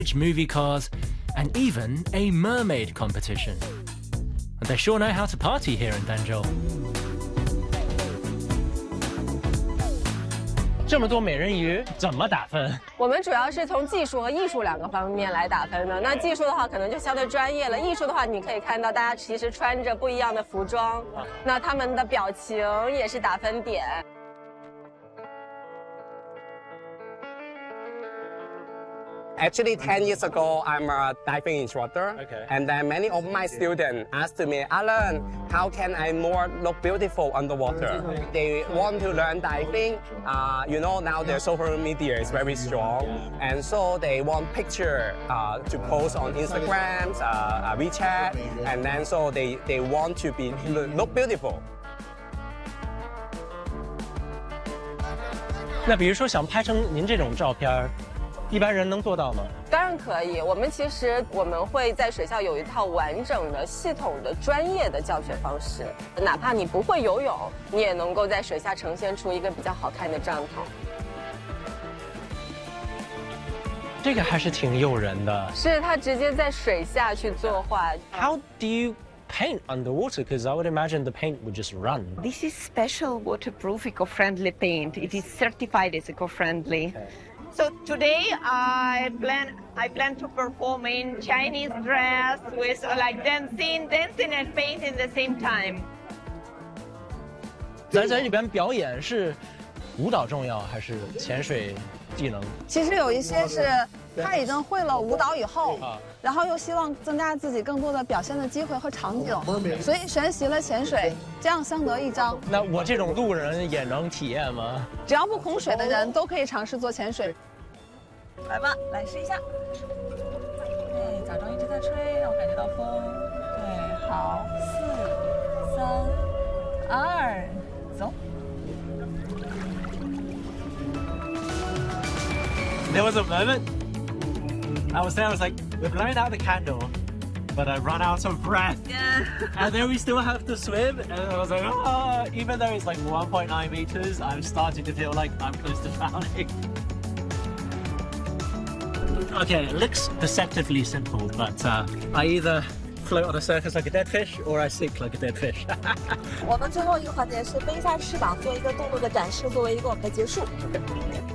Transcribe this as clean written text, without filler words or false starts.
movie cars, and even a mermaid competition. And they sure know how to party here in Danzhou. 这么多美人鱼怎么打分？ 我们主要是从技术和艺术两个方面来打分的。那技术的话，可能就相对专业了；艺术的话，你可以看到大家其实穿着不一样的服装，那他们的表情也是打分点。 Actually, 10 years ago, I'm a diving instructor. Okay. And then many of my students asked me, Alan, how can I more look beautiful underwater? They want to learn diving. You know, now their social media is very strong. And so they want picture to post on Instagram, WeChat. And then so they want to look beautiful. 那比如说想拍成您这种照片，一般人能做到吗？ 当然可以。我们会在水校有一套完整的、系统的、专业的教学方式，哪怕你不会游泳，你也能够在水下呈现出一个比较好看的帐篷。 这个还是挺诱人的。 是他直接在水下去作画。 How do you paint underwater? Because I would imagine the paint would just run. This is special waterproof eco-friendly paint. It is certified as eco-friendly. Okay. So today I plan to perform in Chinese dress with like dancing and paint in the same time. 咱在里边表演是舞蹈重要还是潜水技能？ 其实有一些是他已经会了舞蹈以后，然后又希望增加自己更多的表现的机会和场景，所以学习了潜水，这样相得益彰。 那我这种路人也能体验吗？ 只要不恐水的人都可以尝试做潜水。来吧，来试一下。对，假装一直在吹，让我感觉到风。对，好，4、3、2，走。 There was a moment I was like, we're blowing out the candle, but I run out of breath. Yeah. And then we still have to swim, and I was like, oh, even though it's like 1.9 meters, I'm starting to feel like I'm close to drowning. Okay, it looks deceptively simple, but I either float on the surface like a dead fish, or I sink like a dead fish. 我们最后一个环节是飞下翅膀，做一个动作的展示，作为一个我们的结束。